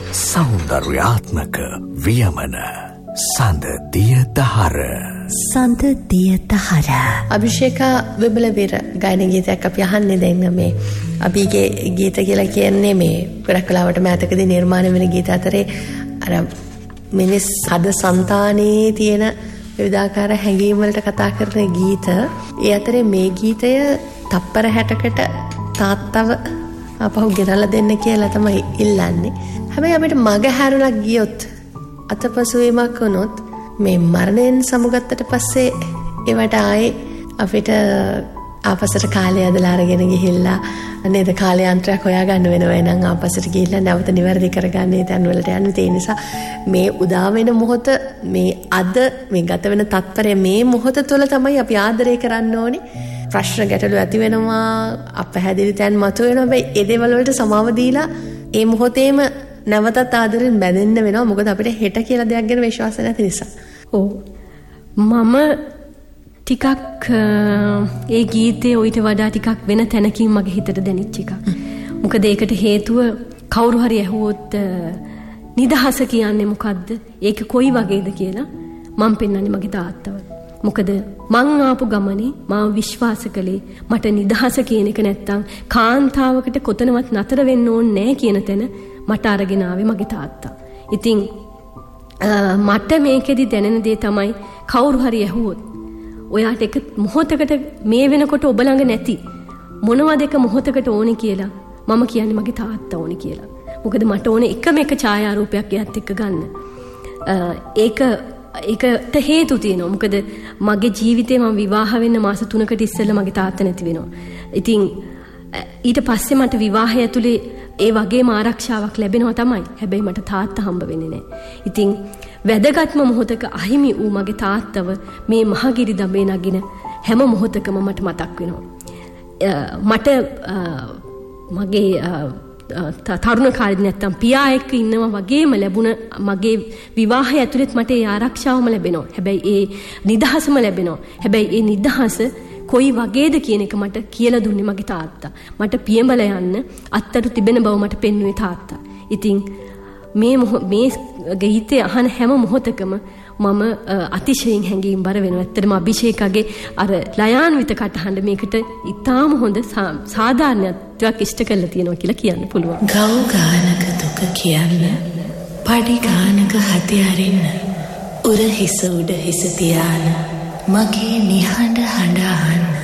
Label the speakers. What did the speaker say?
Speaker 1: සෞන්දර්යාත්මක වියමන සඳ දිය දහර.
Speaker 2: සඳ දිය දහර.
Speaker 3: අභිෂේකා විබලවීර ගායන ගීතයක් අපි අහන්නේ දැන් මේ අපිගේ ගීත කියලා කියන්නේ මේ ගොඩක් වෙලාවට මෑතකදී නිර්මාණය වෙන ගීත අතරේ අර මිනිස් හද సంతානයේ තියෙන විවිධාකාර හැඟීම් වලට කතා කරන ගීත. ඒ අතරේ මේ ගීතය තප්පර 60කට තාත්තව අපහු ගෙනල්ලා දෙන්න කියලා තමයි ඉල්ලන්නේ. හැබැයි අපිට මග හැරුණක් ගියොත් අතපසුවීමක් වුණොත් මේ මරණයෙන් සමුගත්තට පස්සේ ඒවට ආයේ අපිට ආපස්සට කාලය ඇදලා අරගෙන ගිහිල්ලා නේද කාලයන්ත්‍රයක් හොයාගන්න වෙනවා. නම් ආපස්සට ගිහිල්ලා නැවත නිවැරදි කරගන්න ඒ තැන් වලට යන්න. ඒ නිසා මේ උදා වෙන මොහොත මේ අද මේ ගත වෙන තත්පරය මේ මොහොත තුළ තමයි අපි ආදරය කරන්න ඕනේ. ප්‍රශ්න ගැටලු ඇති වෙනවා, අපහැදිලි තැන් මතුවෙනවා. හැබැයි ඒ දේවල් වලට සමාව දීලා ඒ මොහොතේම නැවතත් ආදරෙන් බැඳෙන්න වෙනවා. මොකද අපිට හෙට කියලා දෙයක් ගැන විශ්වාස නැති නිසා.
Speaker 4: ඔව්. මම ටිකක් ඒ ගීතේ ඊට වඩා ටිකක් වෙන තැනකින් මගේ හිතට දැනෙච්ච එකක්. මොකද ඒකට හේතුව කවුරු හරි ඇහුවොත් නිදහස කියන්නේ මොකද්ද? ඒක කොයි වගේද කියලා මම පෙන්වන්නේ මගේ තාත්තව. මොකද මං ආපු ගමනේ මාව විශ්වාස කළේ මට නිදහස කියන එක නැත්තම් කාන්තාවකට කොතනවත් නතර වෙන්න ඕනේ නැහැ කියන තැන මට අරගෙන ආවේ මගේ තාත්තා. ඉතින් මට මේකෙදි දැනෙන දේ තමයි කවුරු හරි ඇහුවොත් ඔයාට එක මොහොතකට මේ වෙනකොට ඔබ ළඟ නැති මොනවද එක මොහොතකට ඕනේ කියලා මම කියන්නේ මගේ තාත්තා ඕනේ කියලා. මොකද මට ඕනේ එකම එක ඡායාරූපයක් එයත් එක්ක ගන්න. ඒකට හේතු තියෙනවා. මොකද මගේ ජීවිතේ මම විවාහ වෙන්න මාස 3කට ඉස්සෙල්ලා මගේ තාත්තා නැති වෙනවා. ඉතින් ඊට පස්සේ මට විවාහය ඇතුලේ ඒ වගේම ආරක්ෂාවක් ලැබෙනවා තමයි. හැබැයි මට තාත්තා හම්බ වෙන්නේ නැහැ. ඉතින් වැදගත්ම මොහොතක අහිමි වූ මගේ තාත්තව මේ මහගිරි දඹේ නගින හැම මොහොතකම මට මතක් වෙනවා. මට මගේ තරුණ කාලේ නැත්තම් පියා එක්ක ඉන්නවා වගේම ලැබුණ මගේ විවාහය ඇතුළෙත් මට ඒ ආරක්ෂාවම ලැබෙනවා. හැබැයි ඒ නිදහසම ලැබෙනවා. හැබැයි ඒ නිදහස කොයි වගේද කියන එක මට කියලා දුන්නේ මගේ තාත්තා. මට පියඹල යන්න අත්තට තිබෙන බව මට පෙන්වුවේ තාත්තා. ඉතින් මේ ගීතේ අහන හැම මොහොතකම මම අතිශයින් හැඟීම් බර වෙනවා. ඇත්තටම අභිෂේකගේ අර ලයාන්විත කටහඬ මේකට ඉතාම හොඳ සාධාරණත්වයක් ඉෂ්ට කරලා තියෙනවා කියලා කියන්න පුළුවන්.
Speaker 2: ගව් ගානක දුක කියන්න, පඩි ගානක හති අරින්න, උර හිස උඩ හිස තියාන, මගේ නිහඬ හඬ අහන්න.